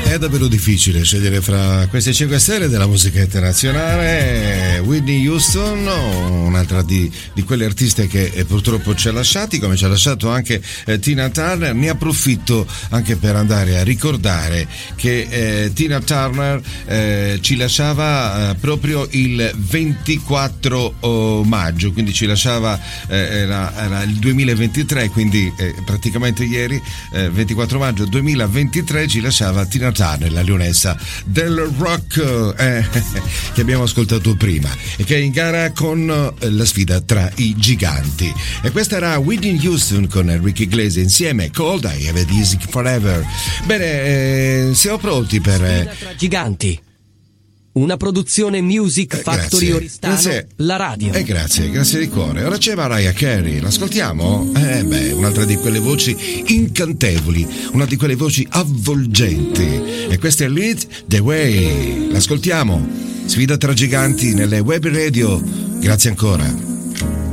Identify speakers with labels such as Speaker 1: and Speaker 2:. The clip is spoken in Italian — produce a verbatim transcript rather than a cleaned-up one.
Speaker 1: è davvero difficile scegliere fra queste cinque stelle della musica internazionale. Whitney Houston, un'altra di, di quelle artiste che eh, purtroppo ci ha lasciati, come ci ha lasciato anche eh, Tina Turner. Ne approfitto anche per andare a ricordare che eh, Tina Turner eh, ci lasciava eh, proprio il ventiquattro oh, maggio, quindi ci lasciava eh, era, era il duemilaventitré, quindi eh, praticamente ieri, eh, ventiquattro maggio duemilaventitré, ci lasciava Tina Turner, la leonessa del rock, eh, che abbiamo ascoltato prima e che è in gara con eh, la sfida tra i giganti. E questa era Whitney Houston con Enrique Iglesias insieme Cold I Have It Easy Forever. Bene, eh, siamo pronti per
Speaker 2: Sfida tra giganti. Una produzione Music
Speaker 1: eh,
Speaker 2: Factory
Speaker 1: grazie.
Speaker 2: Oristano,
Speaker 1: Grazie.
Speaker 2: la radio.
Speaker 1: Eh, grazie, grazie di cuore. Ora c'è Mariah Carey, l'ascoltiamo? Eh beh, un'altra di quelle voci incantevoli, una di quelle voci avvolgenti. E questa è Lead the Way. L'ascoltiamo. Sfida tra giganti nelle web radio. Grazie ancora.